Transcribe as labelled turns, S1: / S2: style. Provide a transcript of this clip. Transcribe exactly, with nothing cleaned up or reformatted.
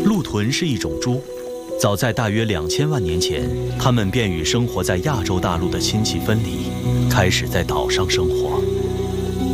S1: 鹿豚是一种猪，早在大约两千万年前，它们便与生活在亚洲大陆的亲戚分离，开始在岛上生活。